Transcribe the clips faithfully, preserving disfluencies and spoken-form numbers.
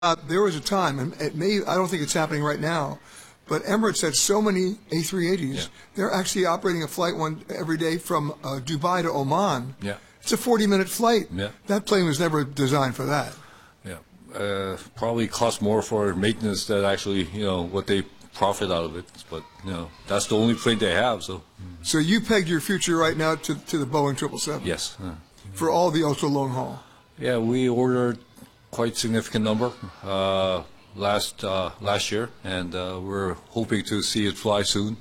Uh, there was a time, and it may, I don't think it's happening right now, but Emirates had so many A three eighties, Yeah. they're actually operating a flight one every day from uh, Dubai to Oman. Yeah. It's a forty-minute flight. Yeah. That plane was never designed for that. Yeah, uh, probably cost more for maintenance than actually, you know, what they profit out of it. But, you know, that's the only plane they have, so. So you pegged your future right now to, to the Boeing triple seven? Yes. Uh, For all the ultra long haul? yeah, we ordered quite significant number uh, last uh, last year, and uh, we're hoping to see it fly soon.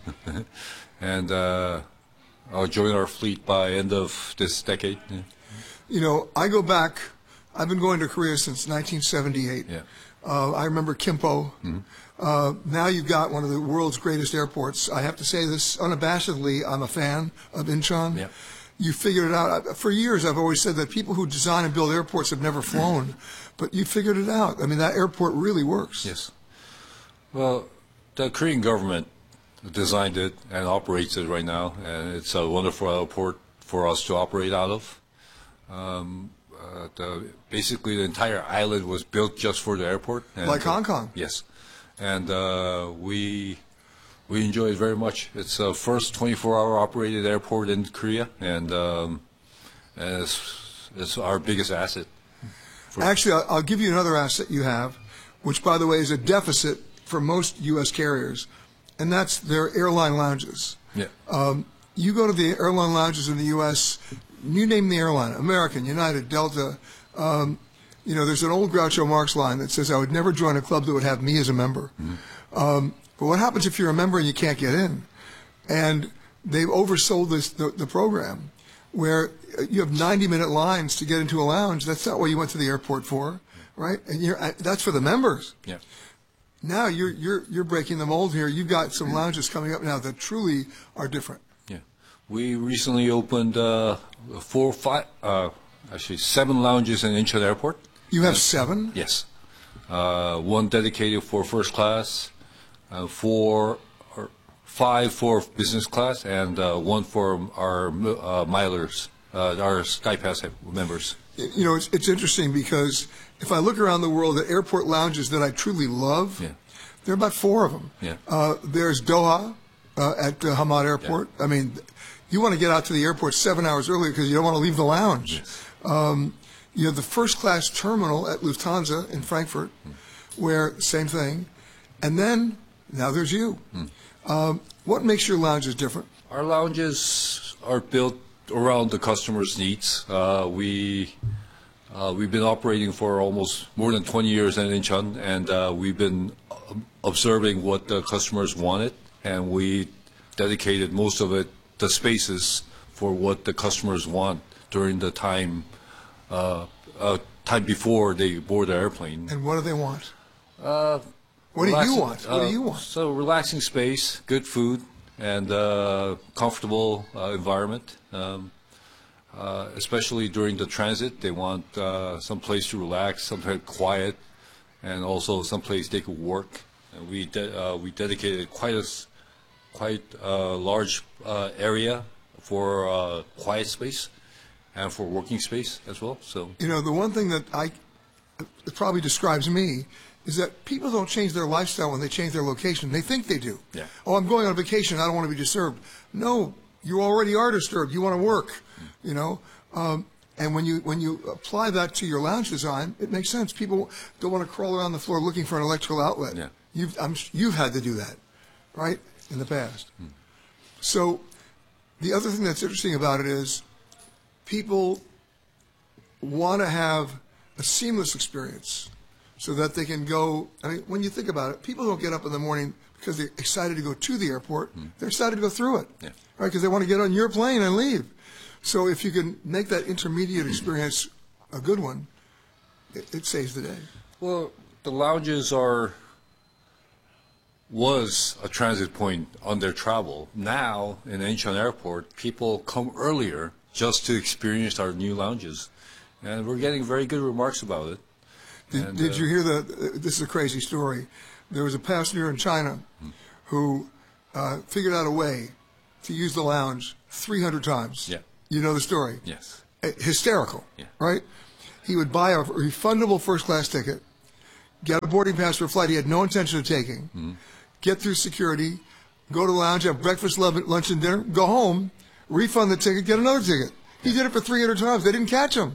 and uh, I'll join our fleet by end of this decade. Yeah. You know, I go back, I've been going to Korea since nineteen seventy-eight. Yeah. Uh, I remember Kimpo. Mm-hmm. Uh, now you've got one of the world's greatest airports. I have to say this unabashedly, I'm a fan of Incheon. Yeah. You figured it out. For years, I've always said that people who design and build airports have never flown, but you figured it out. I mean, that airport really works. Yes. Well, the Korean government designed it and operates it right now, and it's a wonderful airport for us to operate out of. Um, uh, the, basically, the entire island was built just for the airport. And, Like Hong Kong. Yes. And uh, we we enjoy it very much. It's the first twenty-four hour operated airport in Korea, and, um, and it's, it's our biggest asset. Actually, I'll, I'll give you another asset you have, which, by the way, is a deficit for most U S carriers, and that's their airline lounges. Yeah. Um, you go to the airline lounges in the U S, you name the airline, American, United, Delta. Um, you know, there's an old Groucho Marx line that says, I would never join a club that would have me as a member. Mm-hmm. um, but what happens if you're a member and you can't get in? And they've oversold this the, the program, where you have ninety minute lines to get into a lounge. That's not what you went to the airport for, right? And you're, that's for the members. Yeah. Now you're you're you're breaking the mold here. You've got some lounges coming up now that truly are different. Yeah, we recently opened uh, four, five, uh, actually seven lounges in Incheon Airport. You have seven? Yes, uh, one dedicated for first class, uh, four or five for business class, and uh, one for our uh, milers, uh, our SkyPass members. You know, it's it's interesting because if I look around the world at airport lounges that I truly love, Yeah. there are about four of them. Yeah. Uh, there's Doha uh, at uh, Hamad Airport. Yeah. I mean, you want to get out to the airport seven hours early because you don't want to leave the lounge. Yes. Um, you have the first class terminal at Lufthansa in Frankfurt, mm. where same thing. And then, now there's you. Mm. Um, what makes your lounges different? Our lounges are built around the customer's needs. Uh, we, uh, we've been operating for almost more than twenty years in Incheon, and uh, we've been observing what the customers wanted, and we dedicated most of it, the spaces, for what the customers want during the time uh, uh, time before they board the airplane. And what do they want? Uh, what do relaxing, you want? What uh, do you want? So relaxing space, good food, and uh, comfortable uh, environment. Um, uh, especially during the transit, they want uh, some place to relax, somewhere quiet, and also some place they could work. And we de- uh, we dedicated quite a s- quite a large uh, area for uh, quiet space and for working space as well. So you know, the one thing that I it probably describes me is that people don't change their lifestyle when they change their location. They think they do. Yeah. Oh, I'm going on vacation. I don't want to be disturbed. No, you already are disturbed. You want to work. Mm. You know, um, and when you when you apply that to your lounge design, it makes sense. People don't want to crawl around the floor looking for an electrical outlet. Yeah. You've I'm, you've had to do that, right, in the past. Mm. So the other thing that's interesting about it is people want to have a seamless experience so that they can go. I mean, when you think about it, people don't get up in the morning because they're excited to go to the airport. Mm. They're excited to go through it, yeah. right? Because they want to get on your plane and leave. So if you can make that intermediate experience a good one, it, it saves the day. Well, the lounges are was a transit point on their travel. Now, in Incheon Airport, people come earlier just to experience our new lounges, and we're getting very good remarks about it. Did, and, did uh, you hear the? This is a crazy story. There was a passenger in China who uh, figured out a way to use the lounge three hundred times. Yeah. You know the story? Yes. Uh, hysterical, Yeah. right? He would buy a refundable first-class ticket, get a boarding pass for a flight he had no intention of taking, mm-hmm. get through security, go to the lounge, have breakfast, lunch, and dinner, go home, refund the ticket, get another ticket. He did it for three hundred times. They didn't catch him.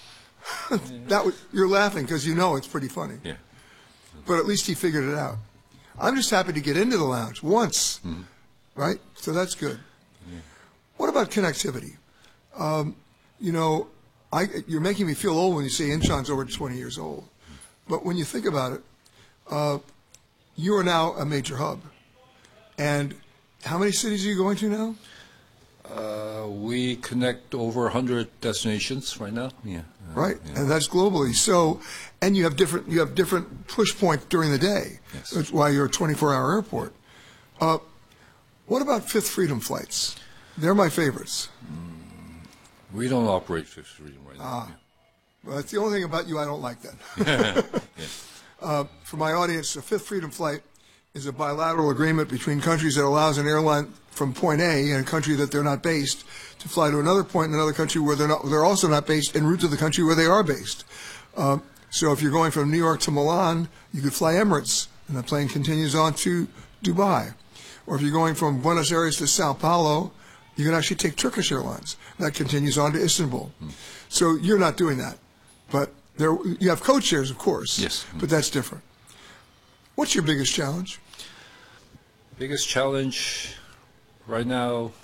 that was, you're laughing because you know it's pretty funny. Yeah. But at least he figured it out. I'm just happy to get into the lounge once, mm-hmm. right? So that's good. Yeah. What about connectivity? Um, you know, I, you're making me feel old when you say Incheon's over twenty years old. But when you think about it, uh, you are now a major hub. And how many cities are you going to now? Uh, we connect over one hundred destinations right now. Yeah. Uh, right, yeah. And that's globally. So, and you have different you have different push points during the day. Yes. That's why you're a twenty-four hour airport. Uh, what about Fifth Freedom flights? They're my favorites. Mm, we don't operate Fifth Freedom right now. Ah, yeah. Well, that's the only thing about you I don't like then. yeah. uh, for my audience, a Fifth Freedom flight is a bilateral agreement between countries that allows an airline from point A in a country that they're not based to fly to another point in another country where they're not, they're also not based en route to the country where they are based. Um, so if you're going from New York to Milan, you could fly Emirates, and the plane continues on to Dubai. Or if you're going from Buenos Aires to Sao Paulo, you can actually take Turkish Airlines. That continues on to Istanbul. Mm. So you're not doing that. But there, you have code shares, of course. Yes. But that's different. What's your biggest challenge? Biggest challenge right now,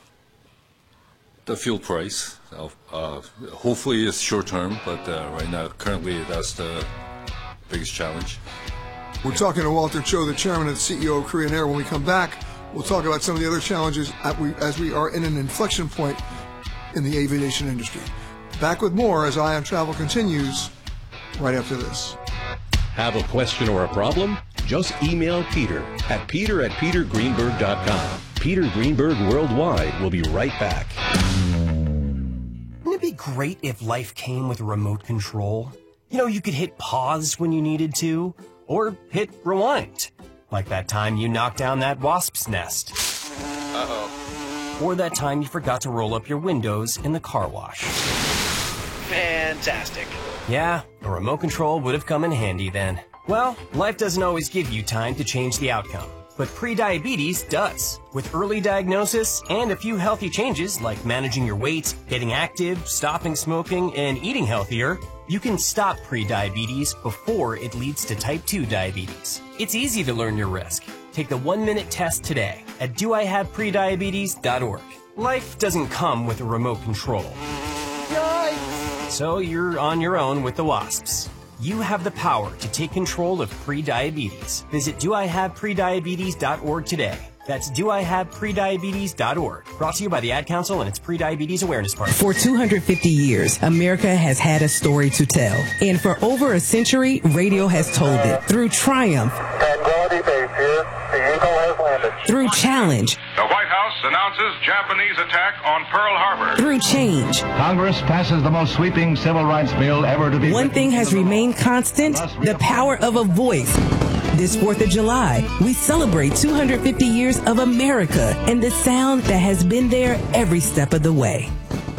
the fuel price. Uh, hopefully it's short term, but uh, right now, currently, that's the biggest challenge. We're talking to Walter Cho, the chairman and C E O of Korean Air. When we come back, we'll talk about some of the other challenges as we are in an inflection point in the aviation industry. Back with more as Eye on Travel continues right after this. Have a question or a problem? Just email Peter at peter at peter greenberg dot com. Peter Greenberg Worldwide will be right back. Wouldn't it be great if life came with a remote control? You know, you could hit pause when you needed to, or hit rewind. Like that time you knocked down that wasp's nest. Uh-oh. Or that time you forgot to roll up your windows in the car wash. Fantastic. Yeah, a remote control would have come in handy then. Well, life doesn't always give you time to change the outcome, but prediabetes does. With early diagnosis and a few healthy changes like managing your weight, getting active, stopping smoking, and eating healthier, you can stop prediabetes before it leads to type two diabetes. It's easy to learn your risk. Take the one-minute test today at do I have prediabetes dot org. Life doesn't come with a remote control. Yikes! So you're on your own with the wasps. You have the power to take control of prediabetes. Visit do I have prediabetes dot org today. That's do I have prediabetes dot org. Brought to you by the Ad Council and its Prediabetes Awareness Partner. For two hundred fifty years, America has had a story to tell. And for over a century, radio has told it. Through triumph. Tranquility Base here. The Eagle has landed. Through challenge. The White House announces Japanese attack on Pearl Harbor. Through change. Congress passes the most sweeping civil rights bill ever to be. One thing has remained constant, the power of a voice. This fourth of July, we celebrate two hundred fifty years of America and the sound that has been there every step of the way.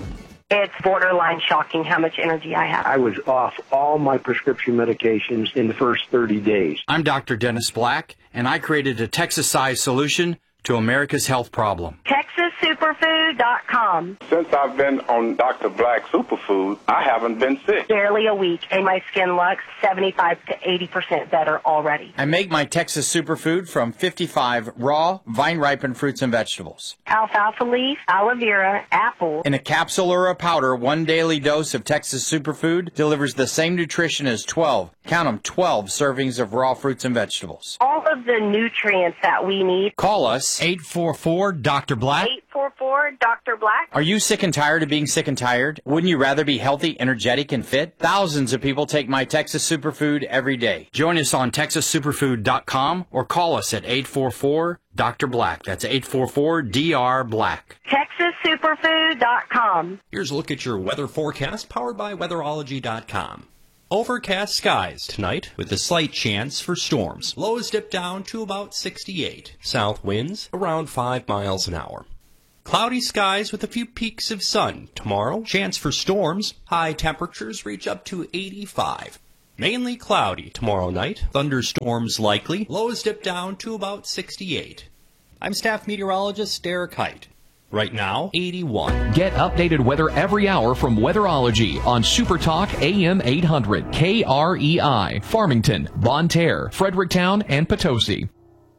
It's borderline shocking how much energy I have. I was off all my prescription medications in the first thirty days. I'm Doctor Dennis Black, and I created a Texas-sized solution to America's health problem. Texas Superfood dot com. Since I've been on Doctor Black Superfood, I haven't been sick. Barely a week, and my skin looks seventy-five to eighty percent better already. I make my Texas Superfood from fifty-five raw, vine-ripened fruits and vegetables. Alfalfa leaf, aloe vera, apple. In a capsule or a powder, one daily dose of Texas Superfood delivers the same nutrition as twelve, count them, twelve servings of raw fruits and vegetables. All of the nutrients that we need. Call us eight four four, Doctor Black. eight four four, Doctor Black. Are you sick and tired of being sick and tired? Wouldn't you rather be healthy, energetic, and fit? Thousands of people take my Texas Superfood every day. Join us on Texas Superfood dot com or call us at eight four four, Doctor Black. That's eight four four, D R Black. Texas Superfood dot com. Here's a look at your weather forecast powered by weatherology dot com. Overcast skies tonight with a slight chance for storms. Lows dip down to about sixty-eight. South winds around five miles an hour. Cloudy skies with a few peaks of sun. Tomorrow, chance for storms. High temperatures reach up to eighty-five. Mainly cloudy tomorrow night. Thunderstorms likely. Lows dip down to about sixty-eight. I'm staff meteorologist Derek Height. Right now, eighty-one. Get updated weather every hour from Weatherology on Super Talk A M eight hundred K R E I, Farmington, Bonne Terre, Fredericktown, and Potosi.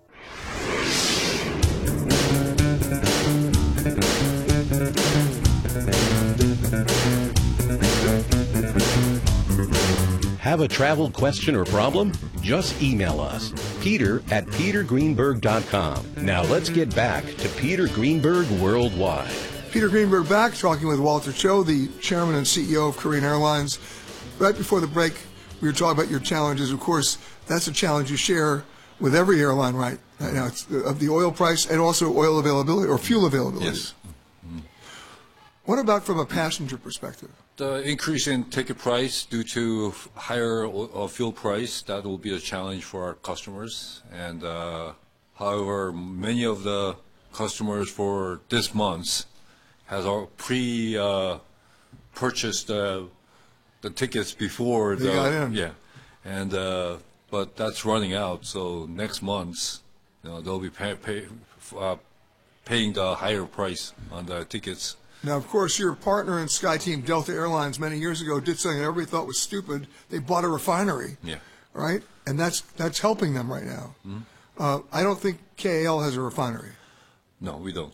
Have a travel question or problem? Just email us, Peter at peter greenberg dot com. Now let's get back to Peter Greenberg Worldwide. Peter Greenberg back, talking with Walter Cho, the chairman and C E O of Korean Airlines. Right before the break, we were talking about your challenges. Of course, that's a challenge you share with every airline right now. It's of the oil price and also oil availability or fuel availability. Yes. What about from a passenger perspective? The increase in ticket price due to higher uh, fuel price, that will be a challenge for our customers. And uh, however, many of the customers for this month has all pre uh, purchased uh, the tickets before They the got in. yeah, and uh, but that's running out. So next month, you know, they'll be pay, pay, uh, paying the higher price on the tickets. Now, of course, your partner in SkyTeam, Delta Airlines, many years ago did something that everybody thought was stupid. They bought a refinery, Yeah. right? And that's that's helping them right now. Mm-hmm. Uh, I don't think K A L has a refinery. No, we don't.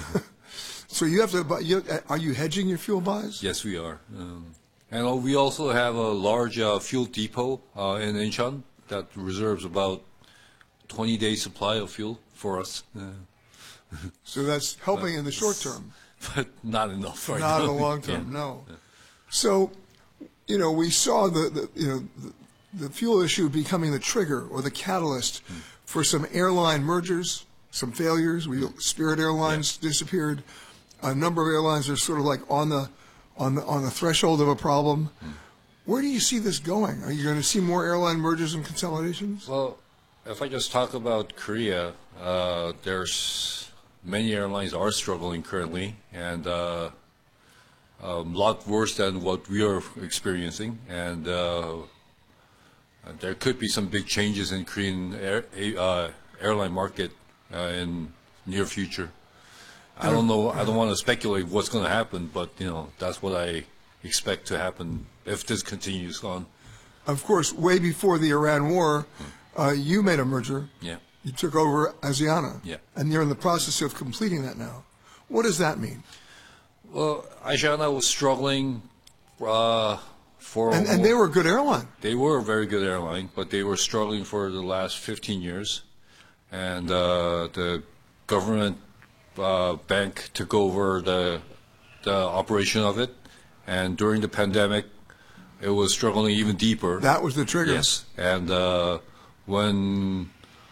So you have to buy, you, are you hedging your fuel buys? Yes, we are. Um, and uh, we also have a large uh, fuel depot uh, in Incheon that reserves about twenty days supply of fuel for us. Uh, So that's helping but in the short term. But not enough right Not now. in the long term, Yeah. no. So, you know, we saw the, the you know the, the fuel issue becoming the trigger or the catalyst Mm. for some airline mergers, some failures. We Spirit Airlines Yeah. disappeared. A number of airlines are sort of like on the on the on the threshold of a problem. Mm. Where do you see this going? Are you going to see more airline mergers and consolidations? Well, if I just talk about Korea, uh, there's many airlines are struggling currently, and uh, a lot worse than what we are experiencing. And uh, there could be some big changes in Korean air, uh, airline market uh, in near future. I don't know. I don't want to speculate what's going to happen, but you know that's what I expect to happen if this continues on. Of course, way before the Iran war, uh, you made a merger. Yeah. You took over Asiana. Yeah. And you're in the process of completing that now. What does that mean? Well, Asiana was struggling uh, for... And, and they were a good airline. They were a very good airline, but they were struggling for the last fifteen years. And uh, the government uh, bank took over the, the operation of it. And during the pandemic, it was struggling even deeper. That was the trigger. Yes. And uh, when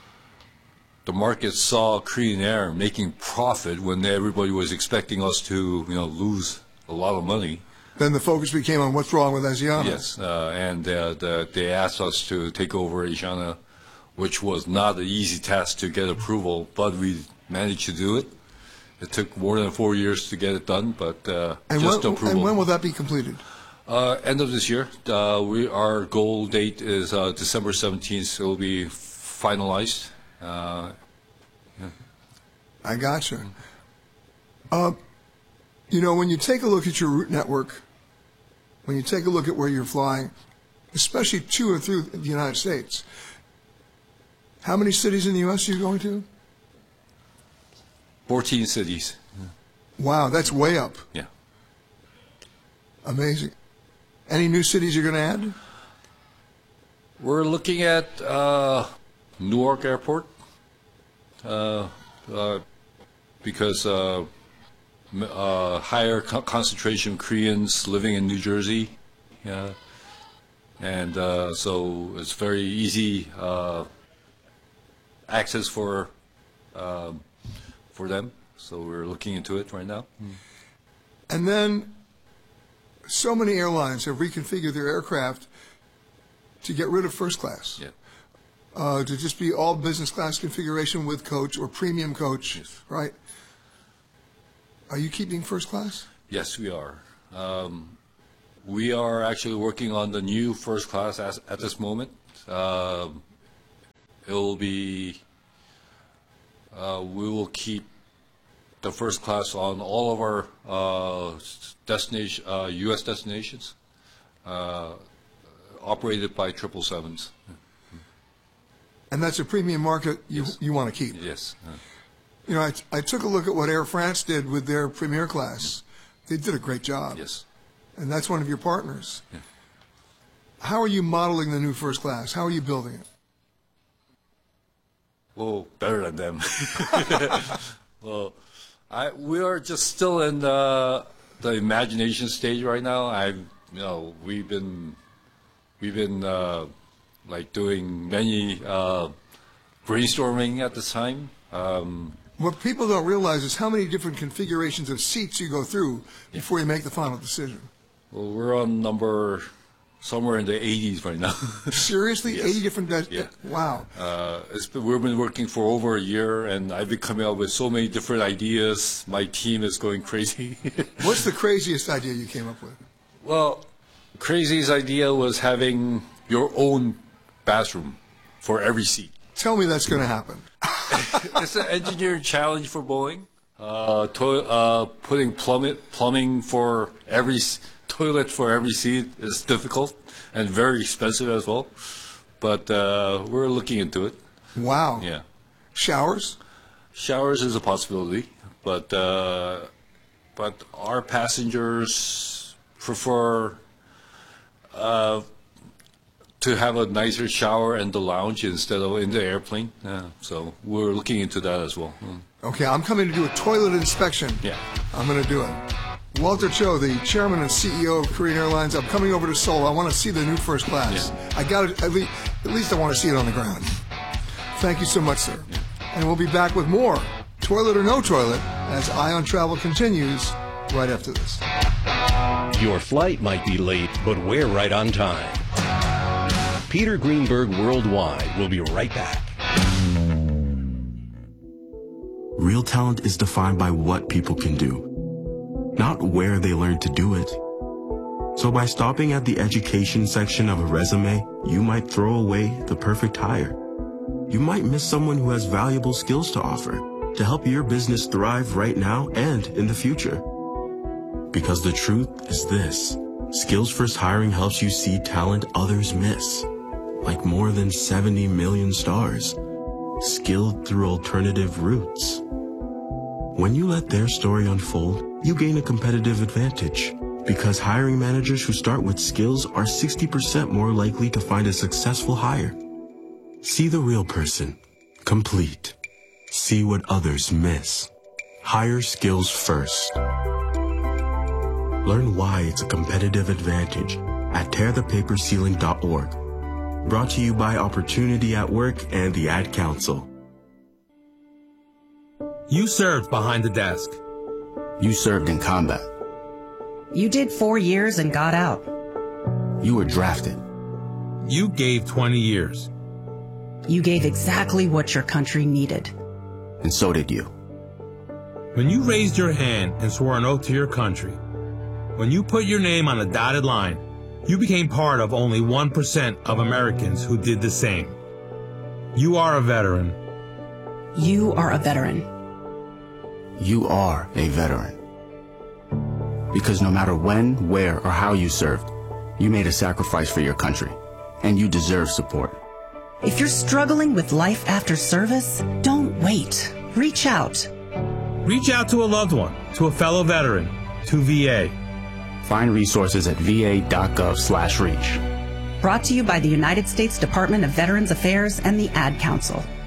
the market saw Korean Air making profit when everybody was expecting us to, you know, lose a lot of money. Then the focus became on what's wrong with Asiana. Yes, uh, and uh, the, they asked us to take over Asiana, which was not an easy task to get approval, but we managed to do it. It took more than four years to get it done, but uh, and just when, approval. And when will that be completed? Uh, end of this year. Uh, we our goal date is uh, December seventeenth. It will be finalized. Uh, yeah. I gotcha. Uh, you know, when you take a look at your route network, when you take a look at where you're flying, especially to and through the United States, how many cities in the U S are you going to? fourteen cities. Wow, that's way up. Yeah. Amazing. Any new cities you're going to add? We're looking at uh, Newark Airport uh, uh, because uh, uh, higher co- concentration of Koreans living in New Jersey. Yeah. And uh, so it's very easy uh, access for uh, for them. So we're looking into it right now. And then so many airlines have reconfigured their aircraft to get rid of first class. Yeah. Uh, to just be all business class configuration with coach or premium coach, yes. Right? Are you keeping first class? Yes, we are. Um, we are actually working on the new first class as, at this moment. Uh, it will be, uh, we will keep the first class on all of our uh, destination, uh, U S destinations, uh, operated by triple sevens. And that's a premium market you Yes. you want to keep. Yes. Uh, You know, I, I took a look at what Air France did with their Premier class. They did a great job. yes. And that's one of your partners. Yeah. How are you modeling the new first class? How are you building it? Well, better than them. Well, I we are just still in the the imagination stage right now. I, you know, we've been we've been uh, like doing many uh, brainstorming at this time. Um, What people don't realize is how many different configurations of seats you go through before you make the final decision. well, we're on number somewhere in the eighties right now. Seriously, Yes. eighty different. De- Yeah. Wow. Uh, it's been, we've been working for over a year, and I've been coming up with so many different ideas. My team is going crazy. What's the craziest idea you came up with? Well, craziest idea was having your own bathroom for every seat. Tell me that's going to happen. It's an engineering challenge for Boeing. Uh, to, uh, putting plumbing, plumbing for every s- toilet for every seat is difficult and very expensive as well. But uh, we're looking into it. Wow. Yeah. Showers? Showers is a possibility, but uh, but our passengers prefer uh, to have a nicer shower in the lounge instead of in the airplane. Yeah, so we're looking into that as well. Mm. Okay, I'm coming to do a toilet inspection. Yeah. I'm going to do it. Walter Cho, the chairman and C E O of Korean Airlines, I'm coming over to Seoul. I want to see the new first class. Yeah. I got it. At least, at least I want to see it on the ground. Thank you so much, sir. Yeah. And we'll be back with more Toilet or No Toilet as Ion Travel continues right after this. Your flight might be late, but we're right on time. Peter Greenberg Worldwide will be right back. Real talent is defined by what people can do, not where they learn to do it. So by stopping at the education section of a resume, you might throw away the perfect hire. You might miss someone who has valuable skills to offer to help your business thrive right now and in the future. Because the truth is this: Skills First Hiring helps you see talent others miss, like more than seventy million stars, skilled through alternative routes. When you let their story unfold, you gain a competitive advantage, because hiring managers who start with skills are sixty percent more likely to find a successful hire. See the real person, complete. See what others miss. Hire skills first. Learn why it's a competitive advantage at tear the paper ceiling dot org. Brought to you by Opportunity at Work and the Ad Council. You served behind the desk. You served in combat. You did four years and got out. You were drafted. You gave twenty years. You gave exactly what your country needed. And so did you. When you raised your hand and swore an oath to your country, when you put your name on a dotted line, you became part of only one percent of Americans who did the same. You are a veteran. You are a veteran. You are a veteran. Because no matter when, where, or how you served, you made a sacrifice for your country, and you deserve support. If you're struggling with life after service, don't wait. Reach out. Reach out to a loved one, to a fellow veteran, to V A. Find resources at v a dot gov slash reach. Brought to you by the United States Department of Veterans Affairs and the Ad Council.